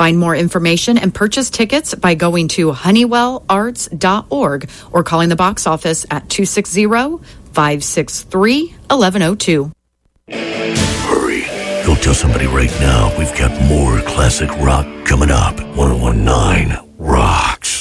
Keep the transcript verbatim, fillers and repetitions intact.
Find more information and purchase tickets by going to honeywell arts dot org or calling the box office at two six zero, five six three, one one zero two. Hurry. Go tell somebody right now we've got more classic rock coming up. one oh one nine Rocks.